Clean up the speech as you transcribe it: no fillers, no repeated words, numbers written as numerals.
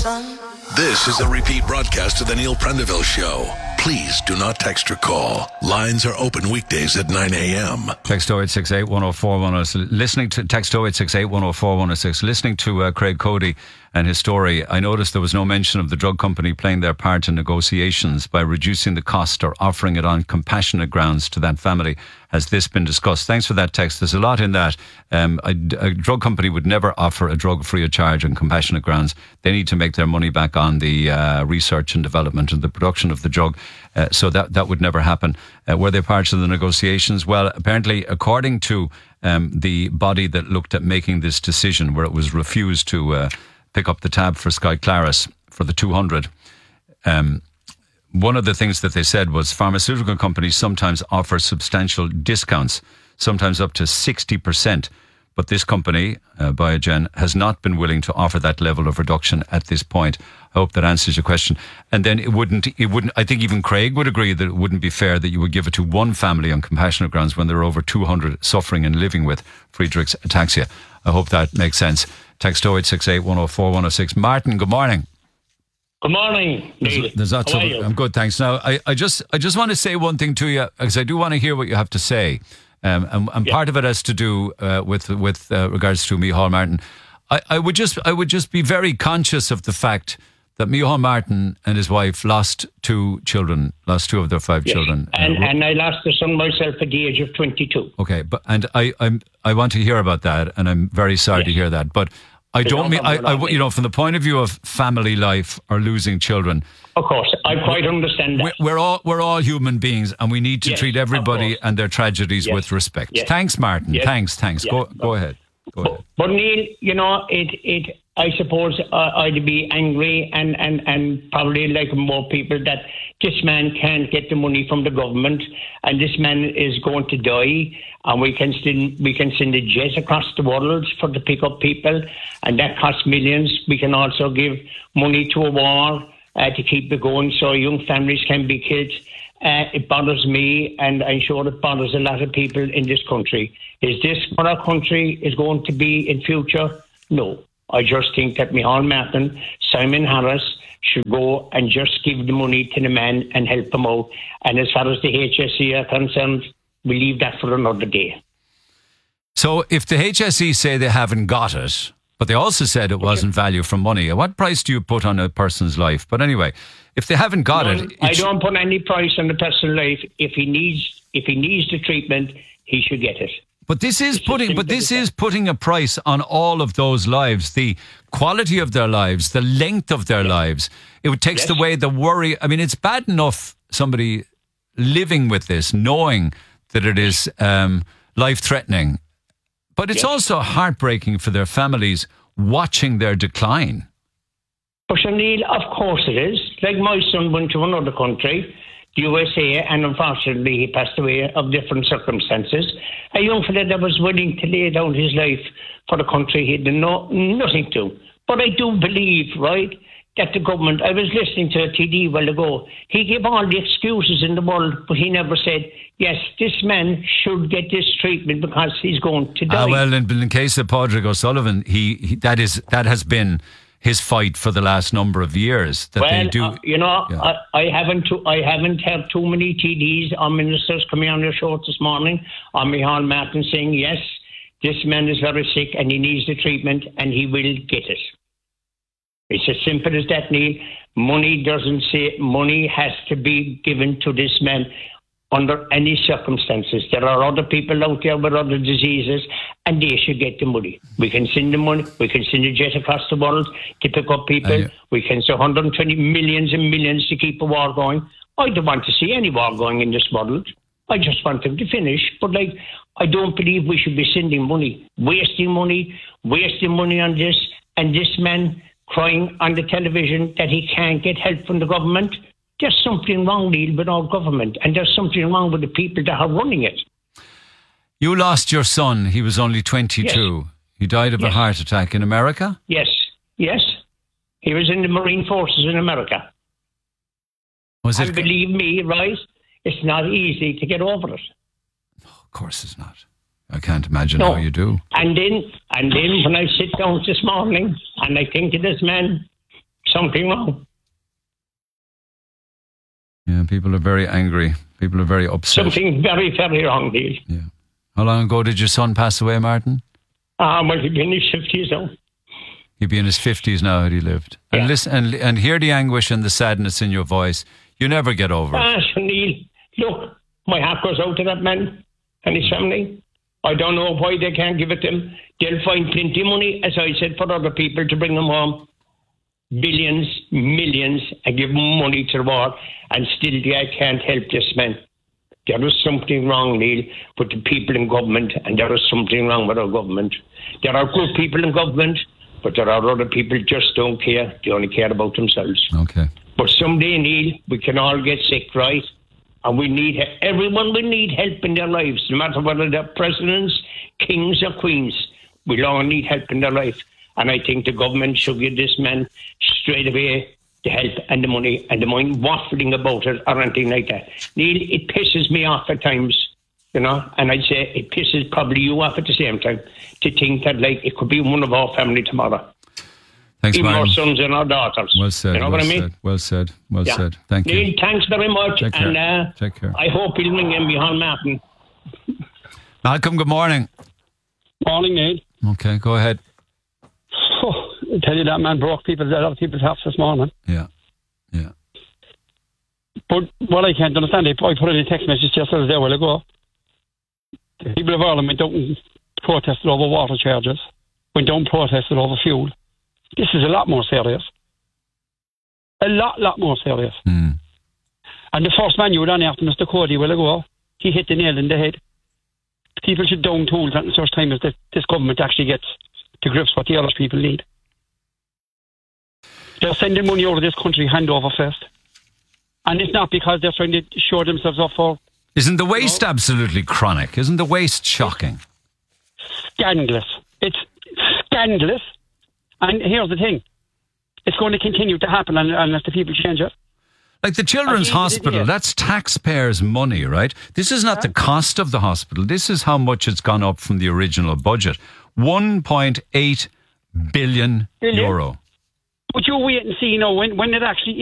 This is a repeat broadcast of the Neil Prendeville Show. Please do not text or call. Lines are open weekdays at 9 a.m. Text 0868 104 106. Listening to text 0868 104 106. Listening to Craig Cody and his story, I noticed there was no mention of the drug company playing their part in negotiations by reducing the cost or offering it on compassionate grounds to that family. Has this been discussed? Thanks for that text. There's a lot in that. A drug company would never offer a drug free of charge on compassionate grounds. They need to make their money back on the research and development and the production of the drug. So that would never happen. Were they part of the negotiations? Well, apparently, according to the body that looked at making this decision, where it was refused to pick up the tab for Sky Claris for the 200, one of the things that they said was pharmaceutical companies sometimes offer substantial discounts, sometimes up to 60%. But this company, Biogen, has not been willing to offer that level of reduction at this point. I hope that answers your question. And then it wouldn't, I think even Craig would agree that it wouldn't be fair that you would give it to one family on compassionate grounds when there are over 200 suffering and living with Friedreich's ataxia. I hope that makes sense. Text 0868 104 106. Martin, good morning. Good morning, Neil. How are you? I'm good, thanks. Now, I just want to say one thing to you, because I do want to hear what you have to say. And part of it has to do with regards to Micheál Martin. I would just be very conscious of the fact that Micheál Martin and his wife lost two of their five children. And I lost a son myself at the age of 22. Okay, I want to hear about that, and I'm very sorry to hear that. But I don't mean, from the point of view of family life or losing children. Of course, I quite understand that. We're all human beings, and we need to treat everybody and their tragedies with respect. Yes. Thanks, Martin. Yes. Thanks. Yeah. Go ahead. But Neil, I suppose I'd be angry and probably like more people that this man can't get the money from the government, and this man is going to die, and we can send a jet across the world to pick up people, and that costs millions. We can also give money to a war to keep it going, so young families can be killed. It bothers me, and I'm sure it bothers a lot of people in this country. Is this what our country is going to be in future? No. I just think that Micheál Martin, Simon Harris should go and just give the money to the man and help him out. And as far as the HSE are concerned, we leave that for another day. So if the HSE say they haven't got it, but they also said it wasn't value for money, what price do you put on a person's life? But anyway, if they haven't got it... I don't put any price on the person's life. If he needs the treatment, he should get it. But this is putting a price on all of those lives, the quality of their lives, the length of their lives. It takes away the worry. I mean, it's bad enough somebody living with this, knowing that it is life-threatening, but it's also heartbreaking for their families watching their decline. But Neil, of course it is. Like my son went to another country, the USA, and unfortunately he passed away of different circumstances. A young fella that was willing to lay down his life for the country he had nothing to. But I do believe, right, that the government, I was listening to a TD a while ago, he gave all the excuses in the world, but he never said, yes, this man should get this treatment because he's going to die. Well, in the case of Padraig O'Sullivan, that has been his fight for the last number of years. I haven't had too many TDs or ministers coming on your show this morning on Micheál Martin saying, yes, this man is very sick and he needs the treatment and he will get it. It's as simple as that, Neil. Money has to be given to this man under any circumstances. There are other people out there with other diseases and they should get the money. We can send the money, we can send a jet across the world to pick up people. We can send 120 millions and millions to keep a war going. I don't want to see any war going in this world. I just want them to finish. But I don't believe we should be sending money, wasting money on this, and this man crying on the television that he can't get help from the government. There's something wrong, Neil, with our government, and there's something wrong with the people that are running it. You lost your son. He was only 22. Yes. He died of a heart attack in America? Yes. He was in the Marine Forces in America. And believe me, right, it's not easy to get over it. No, of course it's not. I can't imagine how you do. And then when I sit down this morning and I think of this man, something wrong. Yeah, people are very angry. People are very upset. Something very, very wrong, Neil. Yeah. How long ago did your son pass away, Martin? Well, he'd be in his 50s now. He'd be in his 50s now had he lived. Yeah. And listen, and hear the anguish and the sadness in your voice. You never get over it. Neil, look, my hat goes out to that man and his family. I don't know why they can't give it to him. They'll find plenty of money, as I said, for other people to bring them home. Billions, millions, and give them money to the war, and still they can't help this man. There is something wrong, Neil, with the people in government, and there is something wrong with our government. There are good people in government, but there are other people who just don't care. They only care about themselves. Okay. But someday, Neil, we can all get sick, right? And everyone will need help in their lives, no matter whether they're presidents, kings or queens. We'll all need help in their life. And I think the government should give this man straight away the help and the money, and the mind waffling about it or anything like that. Neil, it pisses me off at times, and I'd say it pisses probably you off at the same time, to think that it could be one of our family tomorrow. Thanks, Even Martin. our sons and our daughters. Well said. You know what I mean? Well said. Thank you. Neil, thanks very much. Take care. And Take care. I hope you'll ring in behind Martin. Malcolm, good morning. Morning, Neil. Okay, go ahead. Oh, I tell you, that man broke a lot of people's hearts this morning. Yeah. But what I can't understand, I put in a text message just there a while ago. The people of Ireland went out and protested over water charges, went down and protested over fuel. This is a lot more serious. A lot more serious. Mm. And the first man you were on after, Mr. Cody, a while ago, he hit the nail in the head. People should down tools at such time as this government actually gets to grips what the Irish people need. They're sending money over this country hand over fist. And it's not because they're trying to show themselves off for... Isn't the waste absolutely chronic? Isn't the waste shocking? Scandalous. It's scandalous. And here's the thing. It's going to continue to happen unless the people change it. Like the Children's Hospital, that's taxpayers' money, right? This is not the cost of the hospital. This is how much it's gone up from the original budget. 1.8 billion euro. But you wait and see, when it actually